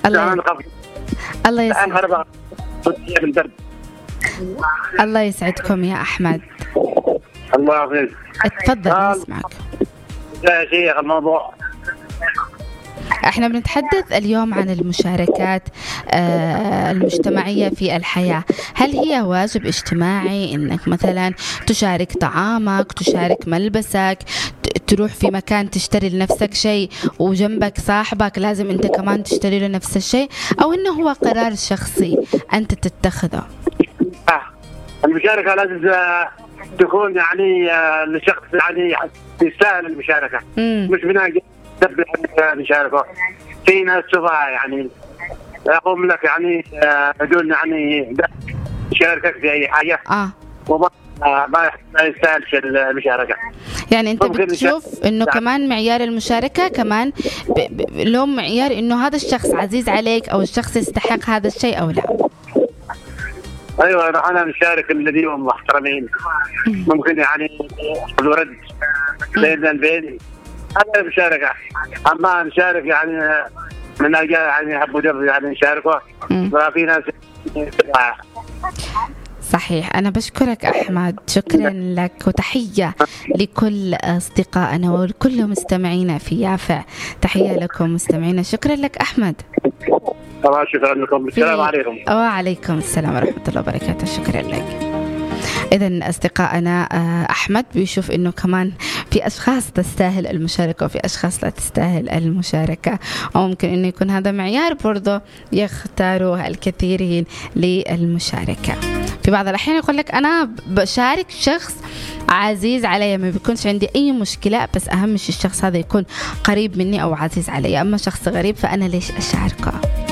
الله الله يسعدك. الله يسعدكم يا أحمد. الله يعافيك. اتفضل نسمعك. لا شيء الموضوع. احنا بنتحدث اليوم عن المشاركات المجتمعية في الحياة. هل هي واجب اجتماعي انك مثلا تشارك طعامك، تشارك ملبسك، تروح في مكان تشتري لنفسك شيء وجنبك صاحبك لازم انت كمان تشتري له نفس الشيء، او انه هو قرار شخصي انت تتخذه؟ المشاركة لازم تكون يعني لشخص يعني يستاهل المشاركة. مش بناء المشاركة. في ناس تبغى يعني يقوم لك يعني بدون يعني يشاركك في أي حاجة وما ما يستاهلش المشاركة. يعني أنت بتشوف إنه كمان معيار المشاركة كمان لهم معيار إنه هذا الشخص عزيز عليك أو الشخص يستحق هذا الشيء أو لا؟ أيوة أنا نشارك الذين هم محترمين ممكن يعني ورد بين البين هذا المشاركة. أما نشارك يعني من أجل يعني أبو دب يعني نشاركه وفي ناس. صحيح. أنا بشكرك أحمد، شكرا لك وتحية لكل أصدقائنا وكل مستمعينا في يافع. تحية لكم مستمعينا. شكرا لك أحمد. شكرا لكم. السلام عليكم. وعليكم السلام ورحمة الله وبركاته. شكرا لك. إذن أصدقائنا أحمد بيشوف إنه كمان في أشخاص تستاهل المشاركة وفي أشخاص لا تستاهل المشاركة، وممكن إنه يكون هذا معيار برضه يختاروا الكثيرين للمشاركة. في بعض الأحيان يقول لك أنا بشارك شخص عزيز علي، ما بيكونش عندي أي مشكلة، بس أهم شيء الشخص هذا يكون قريب مني أو عزيز علي. أما شخص غريب فأنا ليش أشاركه؟